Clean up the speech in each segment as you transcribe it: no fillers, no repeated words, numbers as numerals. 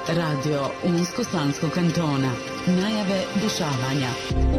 Radio Unsko-Sanskog kantona. Najave dešavanja.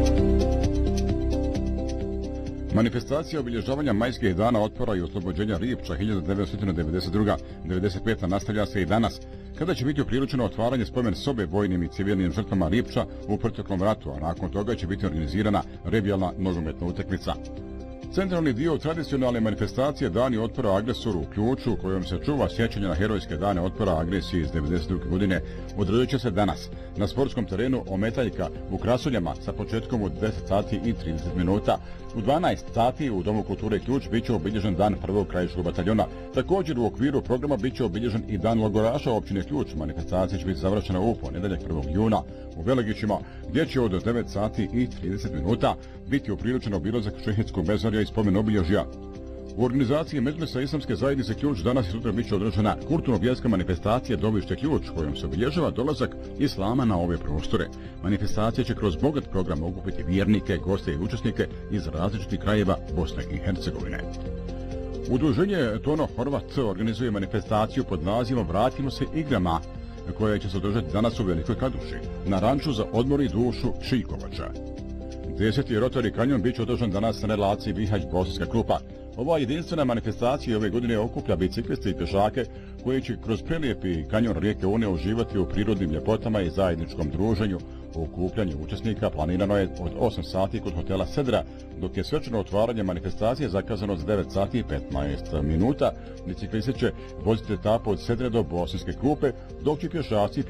Manifestacija obilježavanja majskih dana otpora i oslobođenja Ripča 1992-95 nastavlja se i danas, kada će biti upriličeno otvaranje spomen sobe vojnim i civilnim žrtvama Ripča u proteklom ratu, a nakon toga će biti organizirana revijalna nogometna utakmica. Centralni dio tradicionalne manifestacije Dani otpora agresoru u Ključu, kojom se čuva sjećanje na herojske dane otpora agresije iz 1992. godine, održat će se danas na sportskom terenu Ometaljka u Krasuljama sa početkom u 10 sati i 30 minuta. U 12 sati u Domu kulture Ključ bit će obilježen dan prvog krajiškog bataljona. Također u okviru programa bit će obilježen i dan logoraša općine Ključ. Manifestacija će biti završena u ponedjeljak 1. juna u Velegićima, gdje će od 9 sati i 30 minuta biti upriličen obilazak Šehidskog mezarja i spomen obilježja. U organizaciji Medžlisa Islamske zajednice Ključ danas i sutra bit će održana kulturno-vjerska manifestacija Dovište Ključ, kojom se obilježava dolazak islama na ove prostore. Manifestacija će kroz bogat program okupiti vjernike, goste i učesnike iz različitih krajeva Bosne i Hercegovine. Udruženje Tono Horvat organizuje manifestaciju pod nazivom Vratimo se igrama, koja će se održati danas u Velikoj Kladuši, na ranču za odmor i dušu Čikovača. 10. Rotary kanjon bit će održan danas na relaciji Bihać-Bosanska Krupa. Ova jedinstvena manifestacija ove godine okuplja bicikliste i pješake koji će kroz prelijepi kanjon rijeke Une uživati u prirodnim ljepotama i zajedničkom druženju. Okupljanje učesnika planirano je od 8 sati kod hotela Sedra, dok je svečano otvaranje manifestacije zakazano za 9 sati i 15 minuta. Biciklisti će voziti etapu od Sedre do Bosanske Krupe, dok će pješaci